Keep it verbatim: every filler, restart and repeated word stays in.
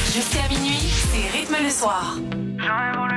Jusqu'à minuit, c'est Rythme le soir. J'aurais voulu